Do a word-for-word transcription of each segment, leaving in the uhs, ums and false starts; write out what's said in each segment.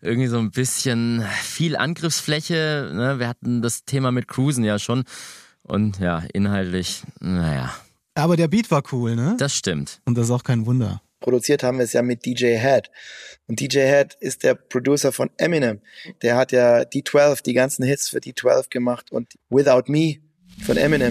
irgendwie so ein bisschen viel Angriffsfläche. Ne? Wir hatten das Thema mit Cruisen ja schon. Und ja, inhaltlich, naja. Aber der Beat war cool, ne? Das stimmt. Und das ist auch kein Wunder. Produziert haben wir es ja mit D J Head. Und D J Head ist der Producer von Eminem. Der hat ja D zwölf, die ganzen Hits für D zwölf gemacht und Without Me von Eminem.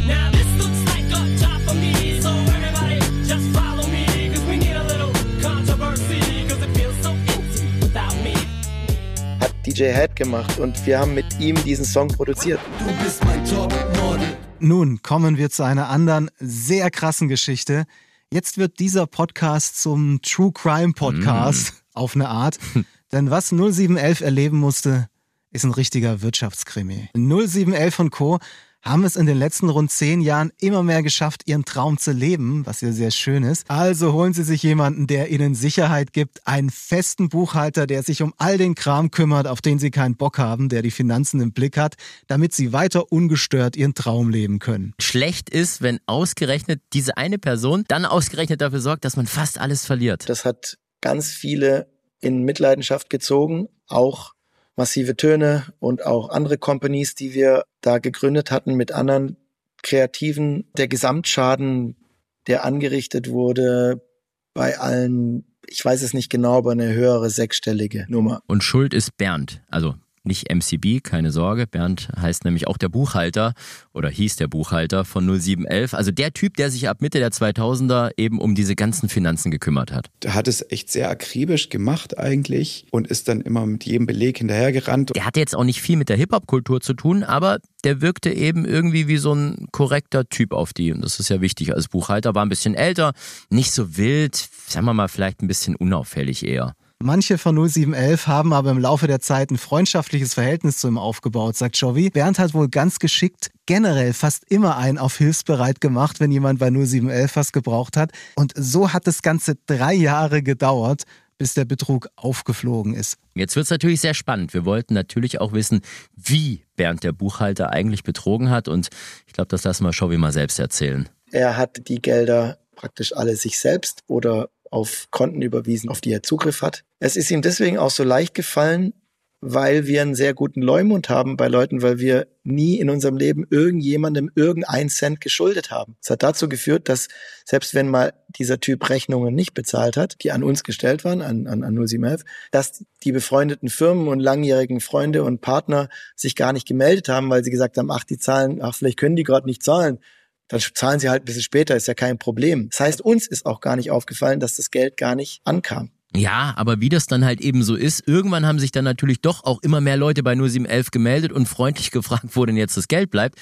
Hat D J Head gemacht und wir haben mit ihm diesen Song produziert. Du bist mein Topmodel. Nun kommen wir zu einer anderen sehr krassen Geschichte. Jetzt wird dieser Podcast zum True Crime Podcast mm. auf eine Art. Denn was null sieben elf erleben musste, ist ein richtiger Wirtschaftskrimi. null sieben elf und Co. haben es in den letzten rund zehn Jahren immer mehr geschafft, ihren Traum zu leben, was ja sehr schön ist. Also holen Sie sich jemanden, der Ihnen Sicherheit gibt, einen festen Buchhalter, der sich um all den Kram kümmert, auf den Sie keinen Bock haben, der die Finanzen im Blick hat, damit Sie weiter ungestört Ihren Traum leben können. Schlecht ist, wenn ausgerechnet diese eine Person dann ausgerechnet dafür sorgt, dass man fast alles verliert. Das hat ganz viele in Mitleidenschaft gezogen, auch Massive Töne und auch andere Companies, die wir da gegründet hatten mit anderen Kreativen. Der Gesamtschaden, der angerichtet wurde bei allen, ich weiß es nicht genau, aber eine höhere sechsstellige Nummer. Und schuld ist Bernd, also nicht M C B, keine Sorge. Bernd heißt nämlich auch der Buchhalter oder hieß der Buchhalter von null sieben elf. Also der Typ, der sich ab Mitte der zweitausender eben um diese ganzen Finanzen gekümmert hat. Der hat es echt sehr akribisch gemacht eigentlich und ist dann immer mit jedem Beleg hinterhergerannt. Der hatte jetzt auch nicht viel mit der Hip-Hop-Kultur zu tun, aber der wirkte eben irgendwie wie so ein korrekter Typ auf die. Und das ist ja wichtig. Als Buchhalter war ein bisschen älter, nicht so wild, sagen wir mal vielleicht ein bisschen unauffällig eher. Manche von null sieben elf haben aber im Laufe der Zeit ein freundschaftliches Verhältnis zu ihm aufgebaut, sagt Jovi. Bernd hat wohl ganz geschickt generell fast immer einen auf hilfsbereit gemacht, wenn jemand bei null sieben elf was gebraucht hat. Und so hat das Ganze drei Jahre gedauert, bis der Betrug aufgeflogen ist. Jetzt wird es natürlich sehr spannend. Wir wollten natürlich auch wissen, wie Bernd der Buchhalter eigentlich betrogen hat. Und ich glaube, das lassen wir Jovi mal selbst erzählen. Er hat die Gelder praktisch alle sich selbst oder auf Konten überwiesen, auf die er Zugriff hat. Es ist ihm deswegen auch so leicht gefallen, weil wir einen sehr guten Leumund haben bei Leuten, weil wir nie in unserem Leben irgendjemandem irgendeinen Cent geschuldet haben. Es hat dazu geführt, dass selbst wenn mal dieser Typ Rechnungen nicht bezahlt hat, die an uns gestellt waren, an, an, an null sieben elf, dass die befreundeten Firmen und langjährigen Freunde und Partner sich gar nicht gemeldet haben, weil sie gesagt haben, ach, die zahlen, ach, vielleicht können die gerade nicht zahlen. Dann zahlen sie halt ein bisschen später, ist ja kein Problem. Das heißt, uns ist auch gar nicht aufgefallen, dass das Geld gar nicht ankam. Ja, aber wie das dann halt eben so ist, irgendwann haben sich dann natürlich doch auch immer mehr Leute bei null sieben elf gemeldet und freundlich gefragt, wo denn jetzt das Geld bleibt.